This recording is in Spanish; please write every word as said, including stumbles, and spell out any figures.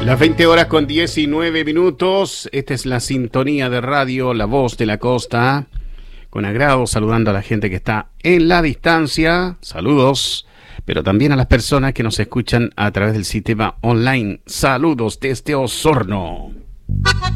Las veinte horas con diecinueve minutos. Esta es la sintonía de radio La Voz de la Costa. Con agrado saludando a la gente que está en la distancia. Saludos. Pero también a las personas que nos escuchan a través del sistema online. Saludos desde Osorno.